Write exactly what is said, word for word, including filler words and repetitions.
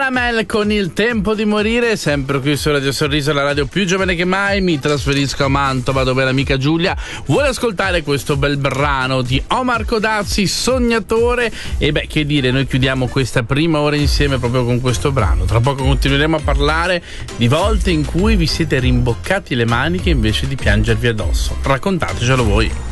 Caramel con Il tempo di morire, sempre qui su Radio Sorriso, la radio più giovane che mai. Mi trasferisco a Mantova, dove l'amica Giulia vuole ascoltare questo bel brano di Omar Codazzi, Sognatore. E beh, che dire, noi chiudiamo questa prima ora insieme proprio con questo brano. Tra poco continueremo a parlare di volte in cui vi siete rimboccati le maniche invece di piangervi addosso. Raccontatecelo voi.